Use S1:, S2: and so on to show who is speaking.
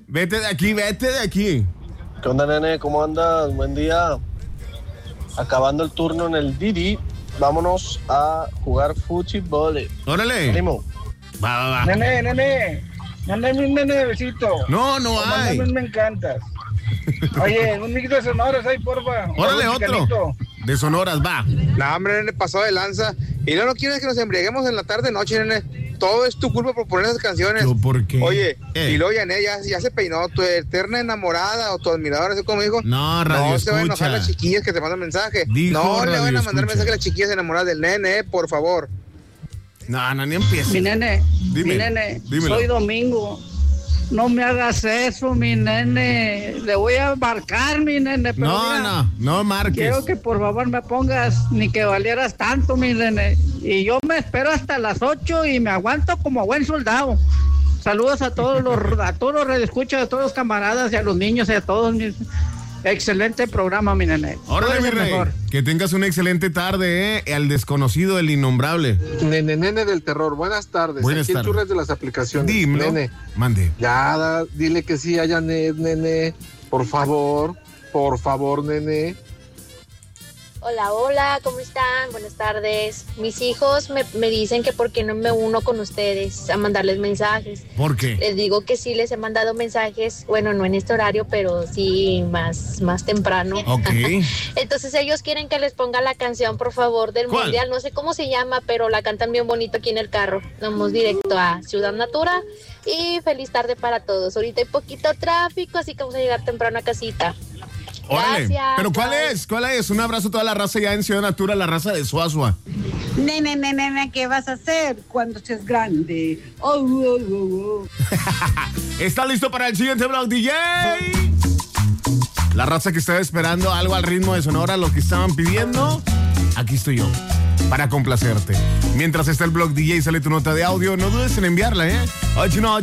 S1: Vete de aquí, vete de aquí.
S2: ¿Qué onda, nene? ¿Cómo andas? Buen día. Acabando el turno en el Didi, vámonos a jugar fútbol.
S1: Órale.
S2: Ánimo.
S1: Va.
S3: Nene. Mándame un nene de besito.
S1: No hay.
S3: Mándame un me encantas. Oye, un mix de sonoras ahí, porfa.
S1: Órale,
S3: Un
S1: otro.
S3: chicanito.
S1: De sonoras, va.
S4: No, hombre, nene, pasó de lanza. Y no quieres que nos embriaguemos en la tarde noche, nene. Todo es tu culpa por poner esas canciones.
S1: ¿Yo por qué?
S4: Oye, y luego Yané ya se peinó. Tu eterna enamorada o tu admiradora, así como dijo.
S1: No, radio
S4: No se van a
S1: escucha.
S4: enojar las chiquillas que te mandan mensaje.
S1: Dijo
S4: No le
S1: radio
S4: van a mandar
S1: escucha.
S4: mensaje a las chiquillas enamoradas del nene, por favor.
S1: No, ni empieces.
S3: Mi nene,
S1: Dímelo.
S3: soy Domingo. No me hagas eso, mi nene. Le voy a marcar, mi nene. Pero mira,
S1: No marques.
S3: quiero que por favor me pongas ni que valieras tanto, mi nene. Y yo me espero hasta las 8 y me aguanto como buen soldado. Saludos a todos los radioescuchas, a todos los camaradas y a los niños y a todos mis... Excelente programa, mi nene.
S1: Órale, mi rey.
S3: Mejor.
S1: Que tengas una excelente tarde, Al desconocido, el innombrable.
S5: Nene del terror, buenas tardes.
S1: Buenas
S5: Aquí
S1: tardes.
S5: el Churres de las aplicaciones.
S1: Dímelo.
S5: Nene,
S1: Mande.
S5: ya, dile que sí a Janet, nene. Por favor, nene.
S6: Hola, ¿cómo están? Buenas tardes. Mis hijos me dicen que por qué no me uno con ustedes a mandarles mensajes.
S1: ¿Por qué?
S6: Les digo que sí les he mandado mensajes, bueno, no en este horario, pero sí más temprano.
S1: Ok.
S6: Entonces ellos quieren que les ponga la canción, por favor, del
S1: ¿Cuál?
S6: Mundial. No sé cómo se llama, pero la cantan bien bonito aquí en el carro. Vamos directo a Ciudad Natura y feliz tarde para todos. Ahorita hay poquito tráfico, así que vamos a llegar temprano a casita.
S1: Órale.
S6: Gracias,
S1: ¿Pero cuál
S6: bye.
S1: es? ¿Cuál es? Un abrazo a toda la raza ya en Ciudad Natura, la raza de Suazua.
S7: Nene, ¿qué vas a hacer cuando seas grande? Oh.
S1: ¿Está listo para el siguiente blog, DJ? La raza que estaba esperando algo al ritmo de Sonora, lo que estaban pidiendo, aquí estoy yo, para complacerte. Mientras está el blog DJ, sale tu nota de audio, no dudes en enviarla, 8